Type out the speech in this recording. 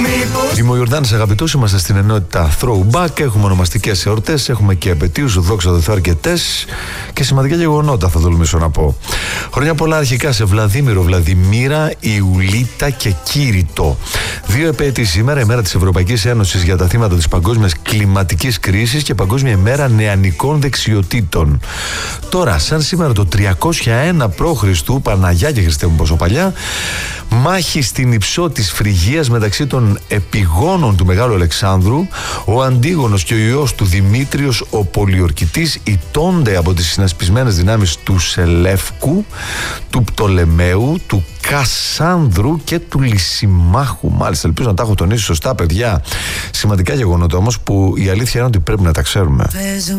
Είμαι ο Ιορδάνης, αγαπητούς, είμαστε στην ενότητα Throwback. Έχουμε ονομαστικές εορτές, έχουμε και επετείους, δόξα τω Θεώ, αρκετές και σημαντικά γεγονότα, θα τολμήσω να πω. Χρόνια πολλά αρχικά σε Βλαδίμηρο, Βλαδιμίρα, Ιουλίτα και Κήρυτο. 2 επέτειοι σήμερα, ημέρα της Ευρωπαϊκής Ένωσης για τα θύματα της παγκόσμιας κλιματικής κρίσης και Παγκόσμια ημέρα νεανικών δεξιοτήτων. Τώρα, σαν σήμερα το 301 π.Χ., Παναγιά και Χριστέ μου πόσο παλιά, μάχη στην Υψώ της Φρυγίας μεταξύ των επιγόνων του Μεγάλου Αλεξάνδρου, ο Αντίγονος και ο ιός του Δημήτριος ο Πολιορκητής ηττώνται από τις συνασπισμένες δυνάμεις του Σελεύκου, του Πτολεμαίου, του Κασάνδρου και του Λυσιμάχου. Μάλιστα, ελπίζω να τα έχω τονίσει σωστά, παιδιά. Σημαντικά γεγονότα όμως που η αλήθεια είναι ότι πρέπει να τα ξέρουμε.